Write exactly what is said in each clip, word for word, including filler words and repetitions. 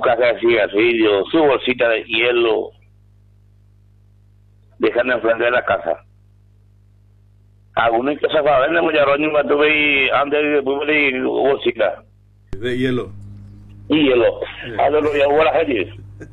caja de cigarrillos, su bolsita de hielo, dejando enfrente de la casa. Algunos que se va a vender mucha roña, me tuve y antes y después de bolsita. De hielo. Y hielo. A lo que llevó la gente.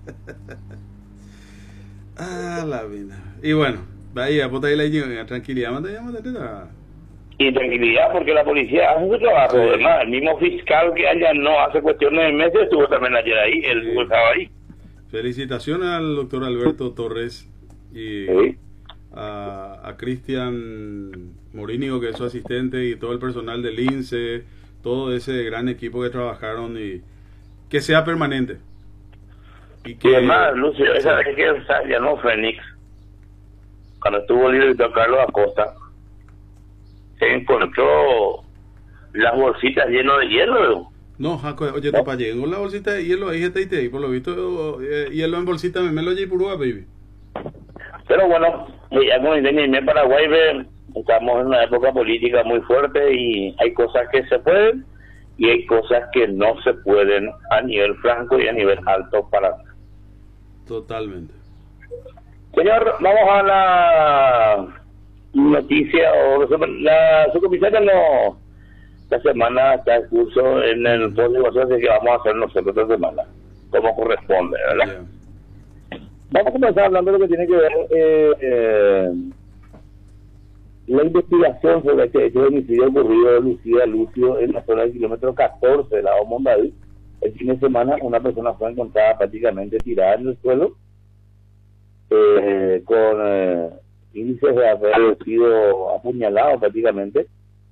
Ah, la vida. Y bueno, vaya, pues ahí la lleva, tranquilidad, manda ya, manda y tranquilidad porque la policía hace su trabajo. Sí. Además, el mismo fiscal que allá no hace cuestiones de meses estuvo también ayer ahí, él sí. estaba ahí. Felicitaciones al doctor Alberto Torres y sí. a, a Cristian Morínigo, que es su asistente, y todo el personal del INSE, todo ese gran equipo que trabajaron, y que sea permanente. Y, que, y además, Lucio, sí. esa vez que ya no Fénix, cuando estuvo libre de Carlos Acosta, se encontró las bolsitas llenas de hielo. No, Jaco, oye, ¿no? Para llegar la bolsita de hielo, ahí está y por lo visto, eh, hielo en bolsita, me lo llevo por baby. Pero bueno, ya como dice en Paraguay, estamos en una época política muy fuerte y hay cosas que se pueden y hay cosas que no se pueden a nivel franco y a nivel alto para. Totalmente. Señor, vamos a la noticia o la subcomisaria no esta semana está en curso en el fondo de negociaciones que vamos a hacer nosotros esta semana como corresponde, ¿verdad? Yeah. Vamos a comenzar hablando de lo que tiene que ver eh, eh, la investigación sobre este hecho de homicidio ocurrido de Lucía Lucio en la zona del kilómetro catorce de la Mondaví. El fin de semana una persona fue encontrada prácticamente tirada en el suelo eh, con eh, índices de haber sido apuñalado prácticamente.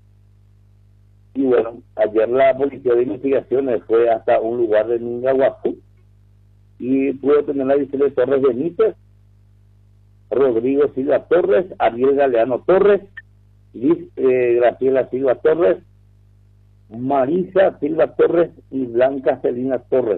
Y bueno, ayer la policía de investigaciones fue hasta un lugar de Mingaguazú y pudo tener la visión de Torres Benítez, Rodrigo Silva Torres, Ariel Galeano Torres, Liz eh, Graciela Silva Torres, Marisa Silva Torres y Blanca Celina Torres.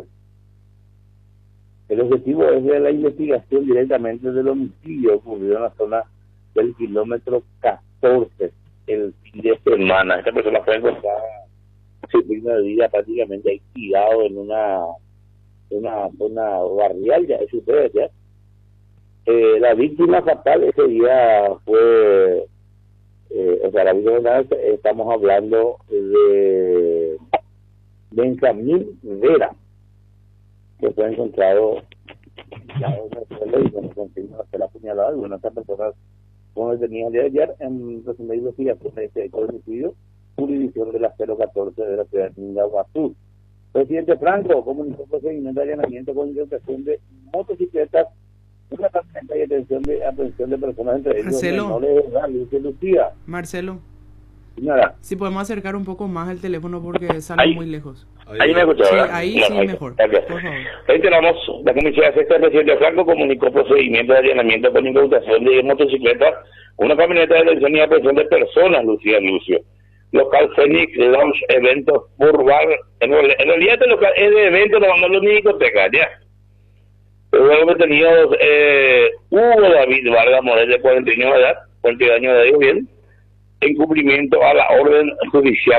El objetivo es de la investigación directamente del homicidio ocurrido en la zona del kilómetro catorce el fin de semana. Esta persona fue encontrada sin signo de vida prácticamente ahí tirado en una una, una barrial, ya eso ustedes ya. Eh, la víctima fatal ese día fue eh, o sea la víctima fatal, estamos hablando de Benjamín Vera, que fue encontrado ya en el suelo y bueno, continúa a ser apuñalado. Y bueno, estas personas como detenían de ayer en resumen de investigación de este homicidio, jurisdicción de la cero catorce de la ciudad de Mingaguazú. Presidente Franco comunicó procedimiento de allanamiento con incautación de motocicletas, una camioneta y atención de atención de personas, entre ellos menores de edad, Lucio Lucía. Marcelo, señora, si podemos acercar un poco más el teléfono porque sale ahí, muy lejos. Ahí, ahí me escuchó, sí, ¿verdad? ahí no, sí ahí, mejor, okay. Por favor. Reiteramos, la Comisión de Sexta, el presidente Franco comunicó procedimiento de allanamiento con incautación de motocicletas, una camioneta de atención y aprehensión de personas, Lucía Lucio. Local Fénix Lounge Eventos Burbar, en realidad este local es de eventos, no vamos a ni discotecas, ya. Luego detenidos eh, Hugo David Vargas Morel, de cuarenta años de edad, cuarenta años de edad, bien, en cumplimiento a la orden judicial.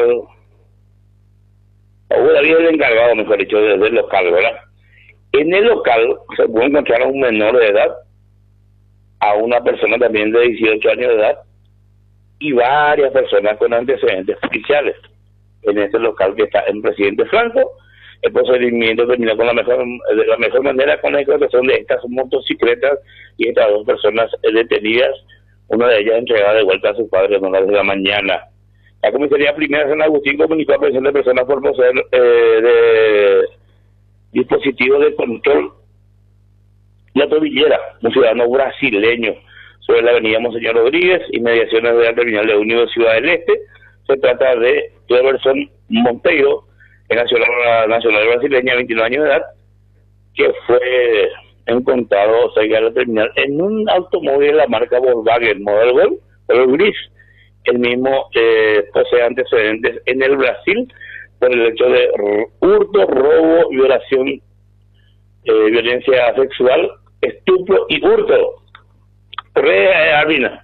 Hugo David es el encargado, mejor dicho, desde el local, ¿verdad? En el local se puede encontrar a un menor de edad, a una persona también de dieciocho años de edad, y varias personas con antecedentes oficiales. En este local que está en Presidente Franco, el procedimiento terminó con la mejor de la mejor manera con la incautación de estas motocicletas y estas dos personas detenidas, una de ellas entregada de vuelta a sus padres a las de la mañana. La Comisaría Primera de San Agustín comunicó a presión de personas por poseer eh, de dispositivos de control la tobillera, un ciudadano brasileño, sobre la avenida Monseñor Rodríguez, inmediaciones de la terminal de Unido Ciudad del Este. Se trata de Cleverson Monteiro, nacional, nacional brasileña, veintinueve años de edad, que fue encontrado cerca de la terminal en un automóvil de la marca Volkswagen Model Golf, color gris. El mismo eh, posee antecedentes en el Brasil por el hecho de hurto, robo, violación, eh, violencia sexual, estupro y hurto. Re Arbina.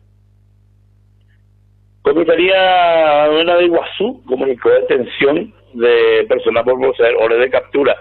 Comisaría de Iguazú comunicó detención de personas por poseer orden de captura